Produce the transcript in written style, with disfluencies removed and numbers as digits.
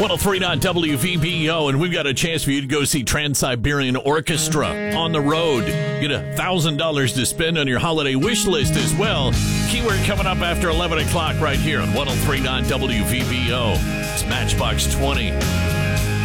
1039 WVBO, and we've got a chance for you to go see Trans-Siberian Orchestra on the road. Get $1,000 to spend on your holiday wish list as well. Keyword coming up after 11 o'clock right here on 1039 WVBO. It's Matchbox 20.